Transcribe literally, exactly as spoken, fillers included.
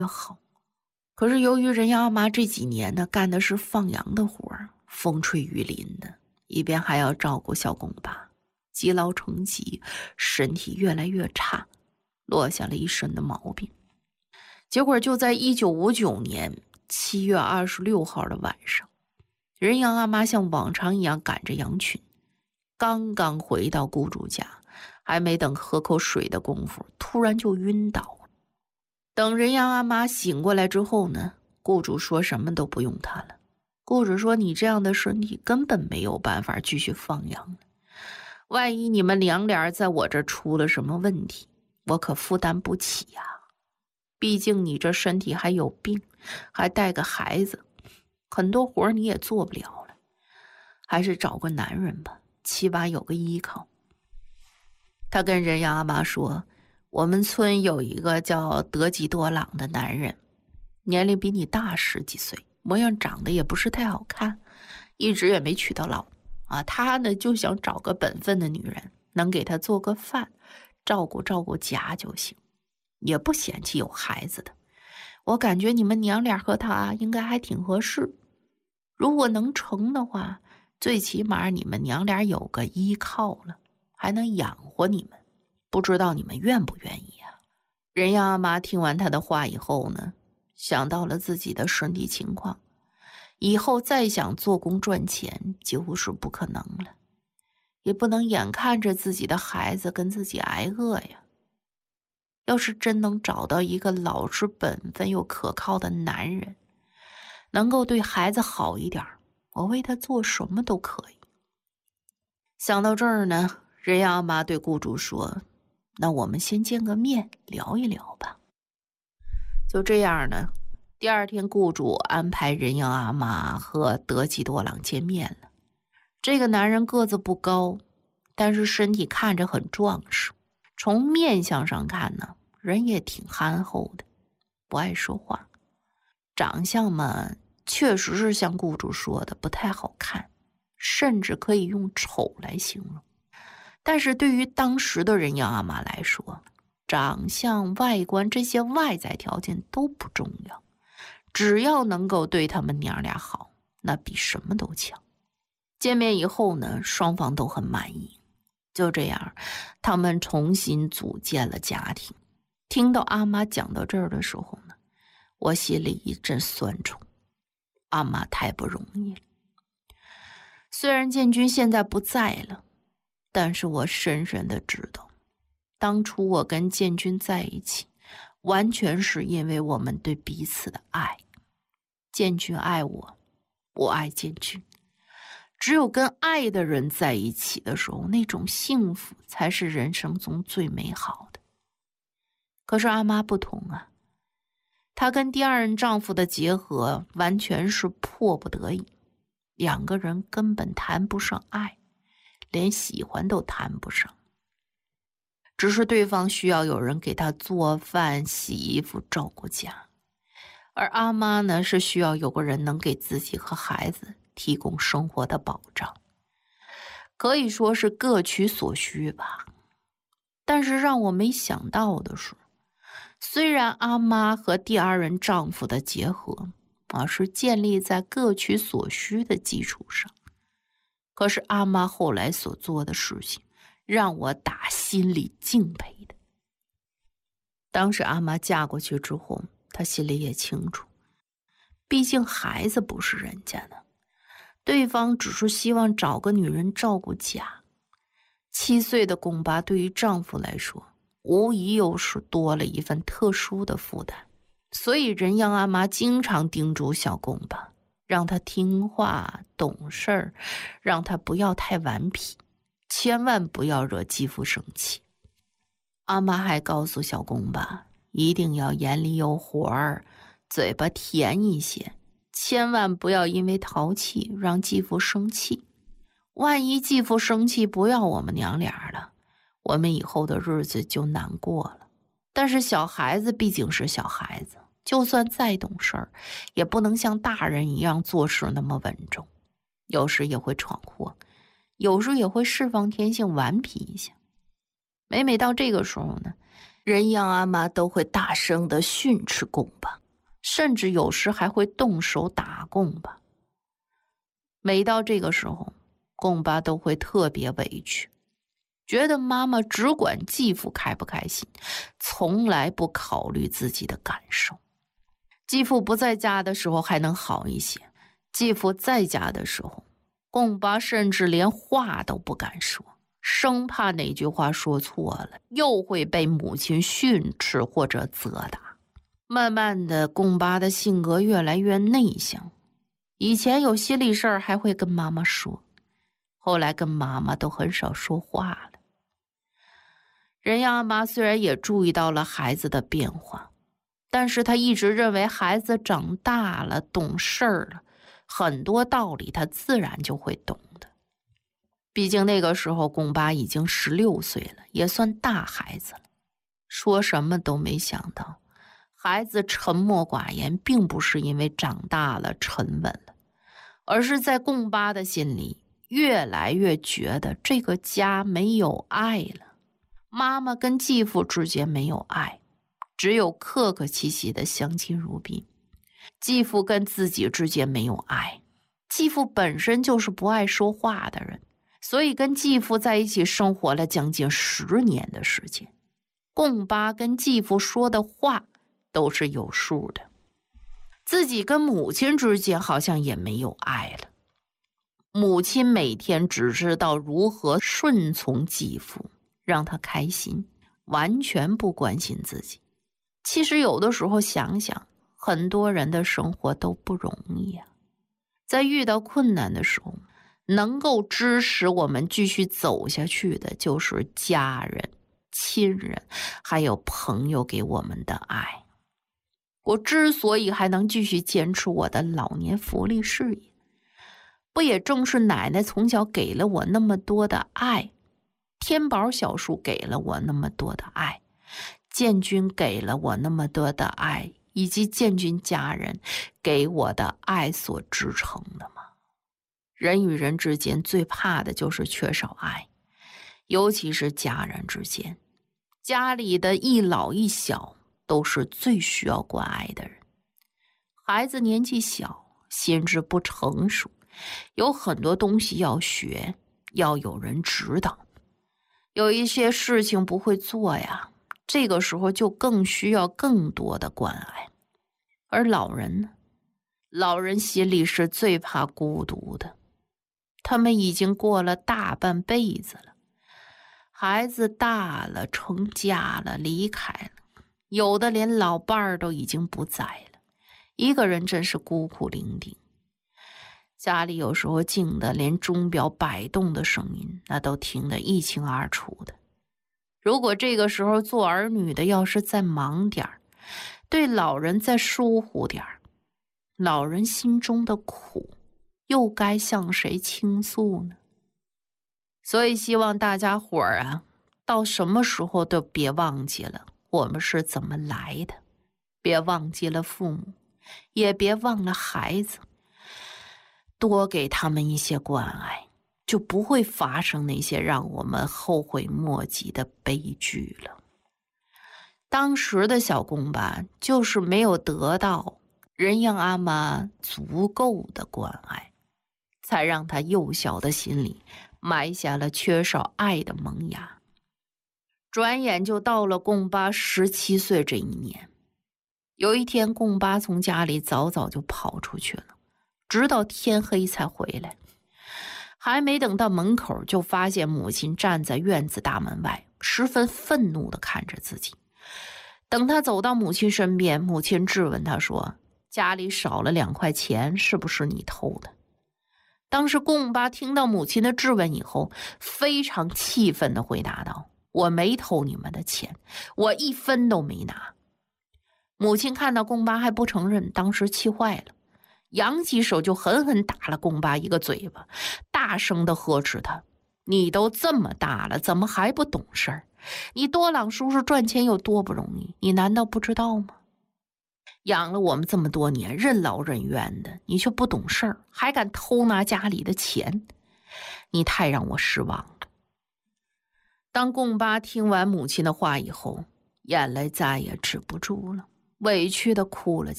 可是由于人家阿妈这几年呢干的是放羊的活儿，风吹雨淋的，一边还要照顾小公爸，积劳成疾，身体越来越差，落下了一身的毛病。结果就在一九五九年七月二十六号的晚上，人杨阿妈像往常一样赶着羊群，刚刚回到雇主家，还没等喝口水的功夫，突然就晕倒了。等人杨阿妈醒过来之后呢，雇主说什么都不用她了。雇主说，你这样的身体根本没有办法继续放羊了，万一你们娘俩在我这出了什么问题，我可负担不起呀、啊。毕竟你这身体还有病，还带个孩子，很多活你也做不了了，还是找个男人吧，起码有个依靠。他跟人杨阿妈说，我们村有一个叫德吉多朗的男人，年龄比你大十几岁，模样长得也不是太好看，一直也没娶到老啊。他呢就想找个本分的女人，能给他做个饭，照顾照顾家就行，也不嫌弃有孩子的。我感觉你们娘俩和他应该还挺合适，如果能成的话，最起码你们娘俩有个依靠了，还能养活你们，不知道你们愿不愿意啊？人杨阿妈听完他的话以后呢，想到了自己的身体情况，以后再想做工赚钱几乎是不可能了，也不能眼看着自己的孩子跟自己挨饿呀。要是真能找到一个老实本分又可靠的男人，能够对孩子好一点，我为他做什么都可以。想到这儿呢，人杨阿妈对雇主说，那我们先见个面聊一聊吧。就这样呢，第二天雇主安排人杨阿妈和德吉多朗见面了。这个男人个子不高，但是身体看着很壮实，从面相上看呢，人也挺憨厚的，不爱说话。长相嘛，确实是像雇主说的不太好看，甚至可以用丑来形容。但是对于当时的人杨阿妈来说，长相外观这些外在条件都不重要，只要能够对他们娘俩好，那比什么都强。见面以后呢，双方都很满意，就这样他们重新组建了家庭。听到阿妈讲到这儿的时候呢，我心里一阵酸楚，阿妈太不容易了。虽然建军现在不在了，但是我深深的知道，当初我跟建军在一起，完全是因为我们对彼此的爱。建军爱我，我爱建军。只有跟爱的人在一起的时候，那种幸福才是人生中最美好的。可是阿妈不同啊，她跟第二任丈夫的结合完全是迫不得已，两个人根本谈不上爱，连喜欢都谈不上。只是对方需要有人给她做饭、洗衣服、照顾家，而阿妈呢，是需要有个人能给自己和孩子提供生活的保障，可以说是各取所需吧。但是让我没想到的是，虽然阿妈和第二任丈夫的结合啊是建立在各取所需的基础上，可是阿妈后来所做的事情让我打心里敬佩的。当时阿妈嫁过去之后，她心里也清楚，毕竟孩子不是人家的，对方只是希望找个女人照顾家。七岁的公爸对于丈夫来说，无疑又是多了一份特殊的负担。所以人杨阿妈经常叮嘱小公爸，让他听话懂事儿，让他不要太顽皮，千万不要惹继父生气。阿妈还告诉小公爸，一定要眼里有活儿，嘴巴甜一些，千万不要因为淘气让继父生气。万一继父生气不要我们娘俩了，我们以后的日子就难过了。但是小孩子毕竟是小孩子，就算再懂事儿，也不能像大人一样做事那么稳重，有时也会闯祸，有时也会释放天性顽皮一下。每每到这个时候呢， 人样阿妈都会大声地训斥贡巴，甚至有时还会动手打贡巴。每到这个时候，贡巴都会特别委屈，觉得妈妈只管继父开不开心，从来不考虑自己的感受。继父不在家的时候还能好一些，继父在家的时候，贡巴甚至连话都不敢说，生怕哪句话说错了，又会被母亲训斥或者责打。慢慢的，贡巴的性格越来越内向，以前有心里事儿还会跟妈妈说，后来跟妈妈都很少说话了。人样阿妈虽然也注意到了孩子的变化，但是她一直认为孩子长大了，懂事儿了，很多道理他自然就会懂的。毕竟那个时候贡巴已经十六岁了，也算大孩子了。说什么都没想到，孩子沉默寡言，并不是因为长大了沉稳了，而是在贡巴的心里越来越觉得这个家没有爱了。妈妈跟继父之间没有爱，只有客客气气的相敬如宾。继父跟自己之间没有爱，继父本身就是不爱说话的人，所以跟继父在一起生活了将近十年的时间，贡巴跟继父说的话都是有数的。自己跟母亲之间好像也没有爱了，母亲每天只知道如何顺从继父，让他开心，完全不关心自己。其实有的时候想想，很多人的生活都不容易啊。在遇到困难的时候，能够支持我们继续走下去的就是家人、亲人还有朋友给我们的爱。我之所以还能继续坚持我的老年福利事业，不也正是奶奶从小给了我那么多的爱，天宝小叔给了我那么多的爱，建军给了我那么多的爱，以及建军家人给我的爱所支撑的吗？人与人之间最怕的就是缺少爱，尤其是家人之间。家里的一老一小都是最需要关爱的人。孩子年纪小，心智不成熟，有很多东西要学，要有人指导。有一些事情不会做呀，这个时候就更需要更多的关爱。而老人呢？老人心里是最怕孤独的，他们已经过了大半辈子了，孩子大了，成家了，离开了，有的连老伴儿都已经不在了，一个人真是孤苦伶仃。家里有时候静的连钟表摆动的声音那都听得一清二楚的。如果这个时候做儿女的要是再忙点儿，对老人再疏忽点儿，老人心中的苦又该向谁倾诉呢？所以希望大家伙儿啊，到什么时候都别忘记了我们是怎么来的，别忘记了父母，也别忘了孩子，多给他们一些关爱，就不会发生那些让我们后悔莫及的悲剧了。当时的小贡巴就是没有得到人样阿妈足够的关爱，才让他幼小的心里埋下了缺少爱的萌芽。转眼就到了贡巴十七岁这一年，有一天贡巴从家里早早就跑出去了，直到天黑才回来。还没等到门口，就发现母亲站在院子大门外，十分愤怒地看着自己。等他走到母亲身边，母亲质问他说，家里少了两块钱，是不是你偷的？当时贡巴听到母亲的质问以后，非常气愤地回答道，我没偷你们的钱，我一分都没拿。母亲看到贡巴还不承认，当时气坏了，扬起手就狠狠打了贡巴一个嘴巴，大声地呵斥他，你都这么大了，怎么还不懂事儿？你多朗叔叔赚钱有多不容易，你难道不知道吗？养了我们这么多年，任劳任怨的，你却不懂事儿，还敢偷拿家里的钱，你太让我失望了。当贡巴听完母亲的话以后， 眼泪再也止不住了，委屈的哭了起来。